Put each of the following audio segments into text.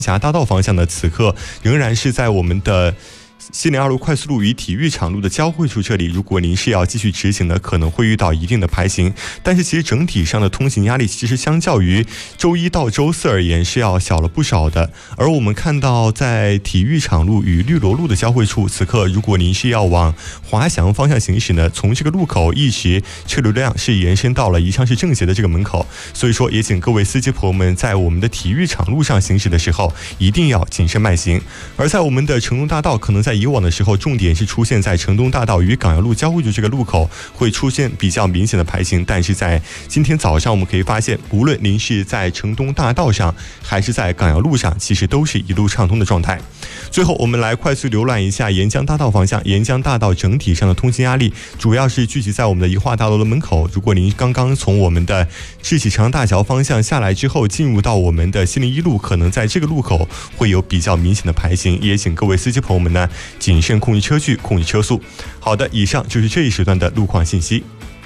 峡大道方向呢，此刻仍然是在我们的西宁2路快速路与体育场路的交汇处这里，如果您是要继续直行的，可能会遇到一定的排行，但是其实整体上的通行压力其实相较于周一到周四而言是要小了不少的。而我们看到在体育场路与绿萝路的交汇处，此刻如果您是要往华翔方向行驶呢，从这个路口一直车流量是延伸到了宜昌市政协的这个门口，所以说也请各位司机朋友们在我们的体育场路上行驶的时候一定要谨慎慢行。而在我们的成东大道，可能在以往的时候重点是出现在成东大道与港瑶路交汇处这个路口会出现比较明显的排行，但是在今天早上我们可以发现，无论您是在成东大道上还是在港瑶路上，其实都是一路畅通的状态。最后我们来快速浏览一下沿江大道方向，沿江大道整体上的通行压力主要是聚集在我们的宜化大楼的门口，如果您刚刚从我们的智启长安大桥方向下来之后进入到我们的西宁1路，可能在这个路口会有比较明显的排行，也请各位司机朋友们呢谨慎控制车距，控制车速。好的，以上就是这一时段的路况信息。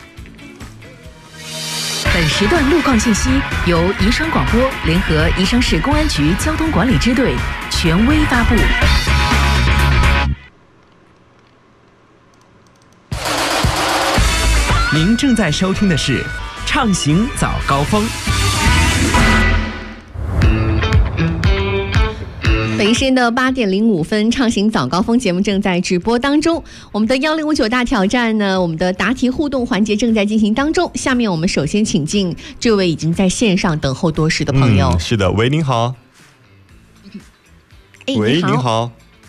本时段路况信息由宜昌广播联合宜昌市公安局交通管理支队权威发布。 您正在收听的是畅行早高峰。 北时间的8点05分，畅行早高峰节目正在直播当中。我们的1059大挑战呢，我们的答题互动环节正在进行当中。下面我们首先请进这位已经在线上等候多时的朋友。 是的，喂，您好。喂，您好。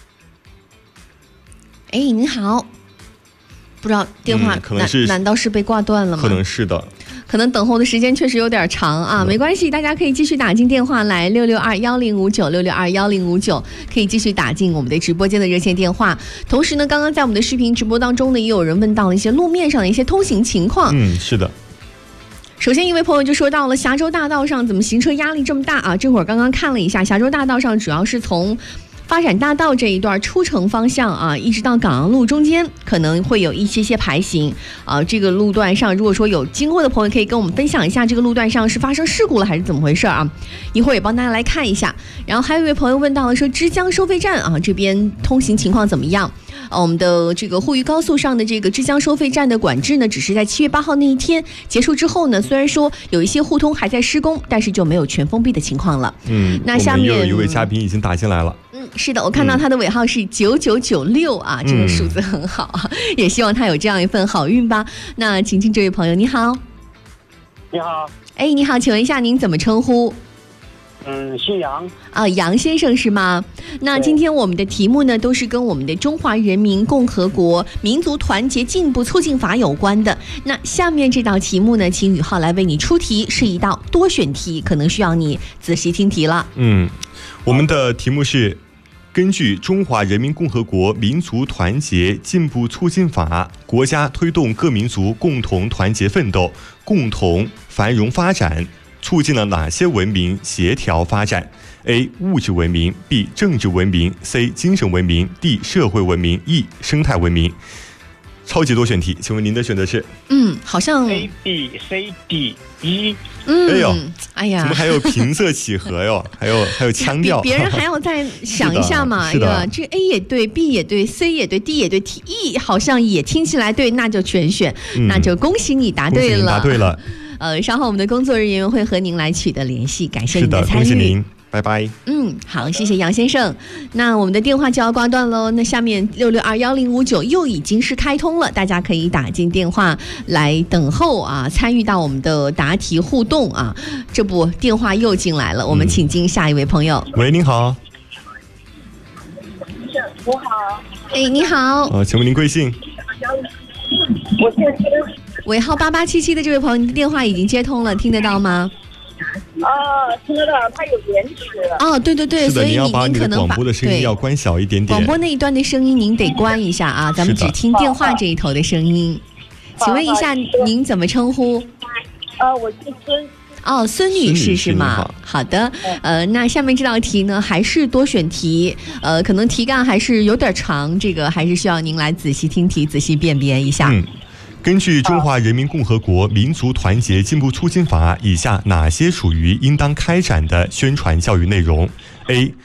哎，您好。不知道电话、 可能是难道是被挂断了吗？ 可能是的。 可能等候的时间确实有点长啊，没关系，大家可以继续打进电话来6621059，6621059，可以继续打进我们的直播间的热线电话。同时呢，刚刚在我们的视频直播当中呢，也有人问到了一些路面上的一些通行情况。 是的。 首先一位朋友就说到了峡州大道上怎么行车压力这么大啊？这会儿刚刚看了一下，峡州大道上主要是从发展大道这一段出城方向啊，一直到港阳路中间可能会有一些排行啊。这个路段上如果说有经过的朋友可以跟我们分享一下，这个路段上是发生事故了还是怎么回事啊？一会儿也帮大家来看一下。然后还有一位朋友问到了说枝江收费站啊，这边通行情况怎么样？我们的这个沪渝高速上的这个枝江收费站的管制呢，只是在7月8号那一天结束之后呢，虽然说有一些互通还在施工，但是就没有全封闭的情况了。那下面我们又有一位嘉宾已经打进来了。 是的，我看到他的尾号是9996啊，这个数字很好啊，也希望他有这样一份好运吧。那请进这位朋友，你好。 你好。 哎，你好，请问一下您怎么称呼？ 姓杨啊，杨先生是吗？那今天我们的题目呢，都是跟我们的中华人民共和国民族团结进步促进法有关的。那下面这道题目呢，请宇浩来为你出题，是一道多选题，可能需要你仔细听题了。 我们的题目是根据《中华人民共和国民族团结进步促进法》，国家推动各民族共同团结奋斗，共同繁荣发展，促进了哪些文明协调发展 ？A. 物质文明 B. 政治文明 C. 精神文明 D. 社会文明 E. 生态文明。超级多选题，请问您的选择是？ 好像 A B C D E。 哎呀， 怎么还有平仄起合哟？还有腔调， 别人还要再想一下嘛。 是的， 这 A 也对 ，B 也对 ，C 也对 ，D 也对 ，E 好像也听起来对，那就全选，那就恭喜你答对了。 答对了。 稍后我们的工作人员会和您来取得联系，感谢您的参与。 恭喜您，拜拜。 好，谢谢杨先生。那我们的电话就要挂断喽。那下面6621059又已经是开通了，大家可以打进电话来等候啊，参与到我们的答题互动啊。这不，电话又进来了，我们请进下一位朋友。 喂，您好。 你好。 哎，你好。 请问您贵姓？ 我姓孙。 尾号8877的这位朋友，你的电话已经接通了，听得到吗？ 听得到，它有延迟。 对对对，所以您可能广播的声音要关小一点点。 广播那一端的声音您得关一下啊，咱们只听电话这一头的声音。请问一下，您怎么称呼？ 我姓孙。 孙女士是吗？好的，那下面这道题呢，还是多选题，可能题干还是有点长，这个还是需要您来仔细听题，仔细辨别一下。 根据《中华人民共和国民族团结进步促进法》，以下哪些属于应当开展的宣传教育内容 ？A.